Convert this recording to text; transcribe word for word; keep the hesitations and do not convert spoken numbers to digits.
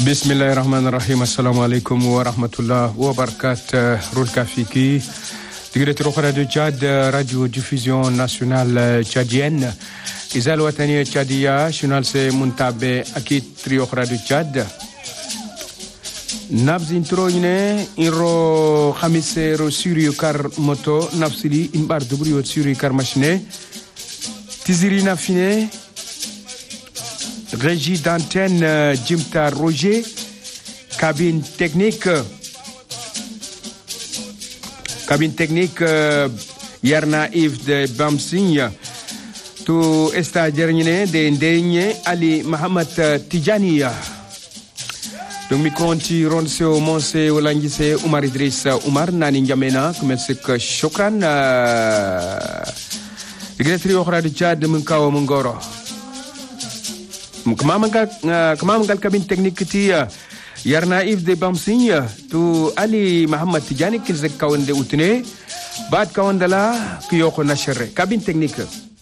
Bismillahirrahmanirrahim. Assalamu alaikum wa rahmatullah wa barakatuh. Rulka Fiki. Directeur Radio Tchad, Radio Diffusion Nationale Tchadienne. Izal Watani Tchadia, Journal Se Muntabe, Akit Trio Radio Tchad. Nabz introine, Inro Khamisero Surio Kar Moto, Nafsili, Imbar Dubrio Surio Kar Machine. Tizirina Fine. Régie d'antenne Jimta Roger, cabine technique, cabine technique Yarna Yves de Bamsigne, tout esta dernier de Ndenye Ali Mohamed Tijani. Donc mi conti ronse o monse o langise Umar Idriss Umar nani njamena kumesik shukran. Digretri okhra di Tchad munkawo mungoro. Kemamangal kemamangal kabin teknik kita Yarna Yves de Bamsigne tu Ali Mohamed Tijani kizek kawan de utne bad kawan dala kiyoko nashere kabin teknik